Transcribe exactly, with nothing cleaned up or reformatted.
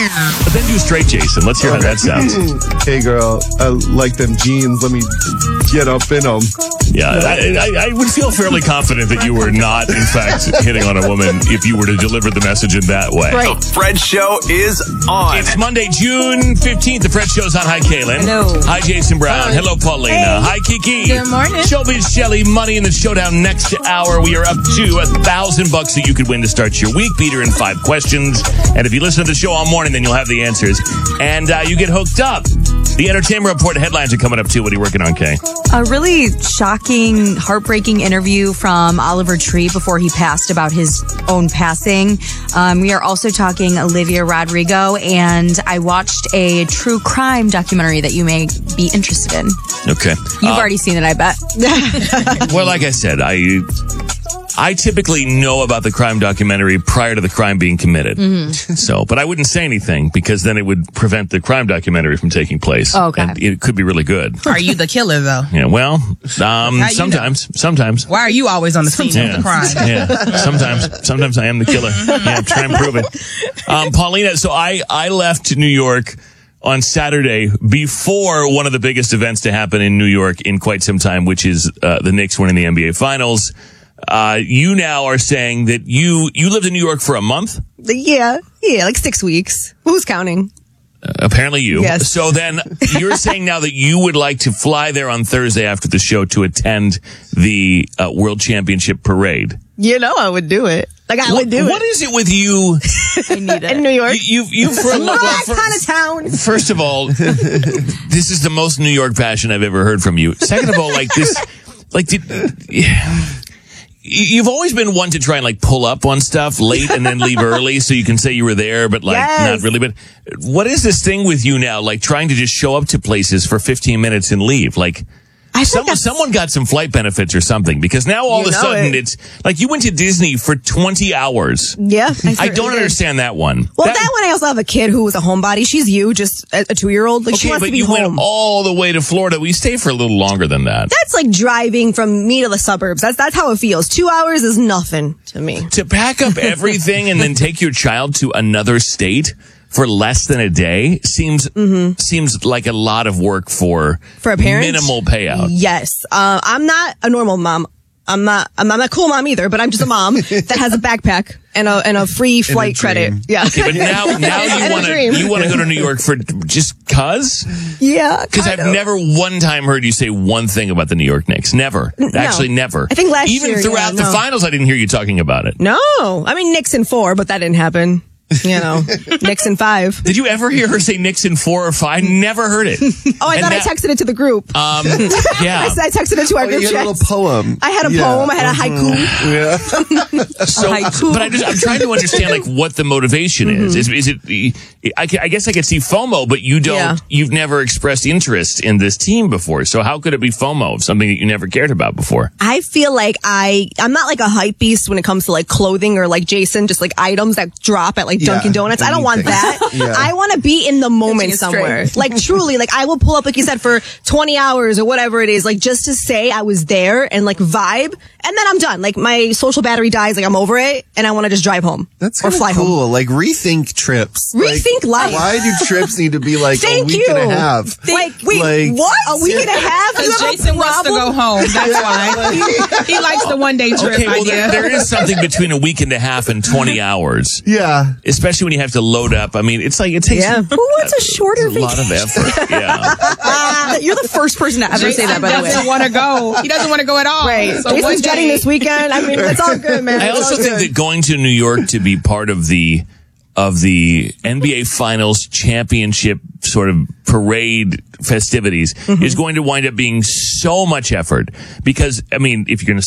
But then do straight Jason. Let's hear how that sounds. Hey, girl, I like them jeans. Let me get up in them. Yeah, I, I, I would feel fairly confident that you were not, in fact, hitting on a woman if you were to deliver the message in that way. Right. The Fred Show is on. It's Monday, June fifteenth. The Fred Show's on. Hi, Kaylin. Hello. Hi, Jason Brown. Hi. Hello, Paulina. Hey. Hi, Kiki. Good morning. Showbiz Shelly, money in the showdown next hour. We are up to a thousand bucks that you could win to start your week. Peter in five questions. And if you listen to the show all morning, then you'll have the answers. And uh, you get hooked up. The Entertainment Report headlines are coming up, too. What are you working on, Kay? A really shocking, heartbreaking interview from Oliver Tree before he passed about his own passing. Um, we are also talking Olivia Rodrigo, and I watched a true crime documentary that you may be interested in. Okay. You've uh, already seen it, I bet. Well, like I said, I... I typically know about the crime documentary prior to the crime being committed. Mm-hmm. So, but I wouldn't say anything because then it would prevent the crime documentary from taking place. Oh, okay. And it could be really good. Are you the killer, though? Yeah, well, um, sometimes, sometimes. Why are you always on the scene Yeah. of the crime? Yeah, sometimes, sometimes I am the killer. Yeah, try and prove it. Um, Paulina, so I, I left New York on Saturday before one of the biggest events to happen in New York in quite some time, which is uh, the Knicks winning the N B A Finals. Uh, you now are saying that you, you lived in New York for a month? Yeah, yeah, like six weeks. Who's counting? Uh, apparently you. Yes. So then you're saying now that you would like to fly there on Thursday after the show to attend the uh, World Championship parade. You know I would do it. Like I What, would do what it. is it with you? I need it. In New York. You, you've, you've for, look, that for- kind of town. First of all, this is the most New York passion I've ever heard from you. Second of all, like this, like did, you've always been one to try and like pull up on stuff late and then leave early so you can say you were there, but like Yes. not really. But what is this thing with you now? Like trying to just show up to places for fifteen minutes and leave? Like I think some, that's- someone got some flight benefits or something because now all You of a know sudden it. it's like you went to Disney for twenty hours. Yeah. I certainly don't did. understand that one. Well, that, one I also have a kid who was a homebody. She's you, just a, a two-year-old. Like she Okay, wants but to be you home. went all the way to Florida. We stay for a little longer than that. That's like driving from me to the suburbs. That's that's how it feels. Two hours is nothing to me. To pack up everything and then take your child to another state for less than a day seems Mm-hmm. seems like a lot of work for For a parent? minimal payout. Yes. Uh, I'm not a normal mom. I'm not. I'm not a cool mom either. But I'm just a mom that has a backpack and a and a free flight credit. Yeah. Okay, but now now And you a want to dream. you want to go to New York for just cuz? Yeah. Because I've kind of. never one time heard you say one thing about the New York Knicks. Never. Actually, never. I think last Even year, throughout yeah, the no. finals, I didn't hear you talking about it. No, I mean Knicks in four, but that didn't happen. You know, Knicks in five. Did you ever hear her say Knicks in four or five? I never heard it. Oh, I And thought that- I texted it to the group. Um, yeah. I, said I texted it to our Oh, group you had a chat. little poem. I had a Yeah. poem. I had a haiku. Yeah. So, Haiku. but I just, I'm trying to understand like what the motivation is. Is is it? I, ca- I guess I could see FOMO, but you don't. Yeah. You've never expressed interest in this team before. So how could it be FOMO of something that you never cared about before? I feel like I, I'm not like a hype beast when it comes to like clothing or like Jason, just like items that drop at like Yeah, Dunkin' Donuts. I don't want anything. that. Yeah. I want to be in the moment Catching a somewhere. string. Like truly, like I will pull up, like you said, for twenty hours or whatever it is, like just to say I was there and like vibe. And then I'm done. Like my social battery dies. Like I'm over it and I want to just drive home. That's or kinda fly home. cool. Like rethink trips. Rethink like, life. Why do trips need to be like a Thank week you. and a half? Like, wait, Like- what? A week and a half? You Because have a Jason wants to problem? go home. That's why. He, he likes the one day trip Okay, well idea. there, there is something between a week and a half and twenty hours, Yeah. especially when you have to load up. I mean, it's like it takes Yeah. Who wants a shorter a lot of effort. Yeah. You're the first person to ever say that, by the way. doesn't want to go. He doesn't want to go at all. Right. So one Jason's getting day- this weekend. I mean, it's all good, man. I It's also all think good. that going to New York to be part of the of the N B A Finals championship sort of parade festivities is going to wind up being so much effort because, I mean, if you're going to